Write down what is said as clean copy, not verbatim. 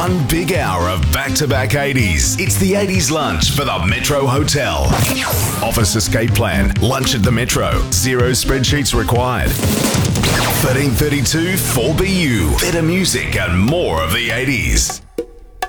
One big hour of back-to-back 80s. It's the 80s lunch for the Metro Hotel. Office escape plan. Lunch at the Metro. 0 spreadsheets required. 1332 4BU. Better music and more of the 80s.